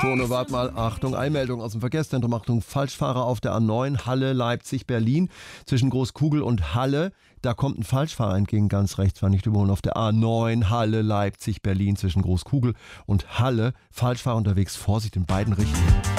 Tone, wart mal, Achtung, Eilmeldung aus dem Verkehrszentrum, Achtung, Falschfahrer auf der A9, Halle, Leipzig, Berlin, zwischen Großkugel und Halle. Da kommt ein Falschfahrer entgegen, ganz rechts, war nicht überholen, auf der A9, Halle, Leipzig, Berlin, zwischen Großkugel und Halle. Falschfahrer unterwegs, Vorsicht in beiden Richtungen.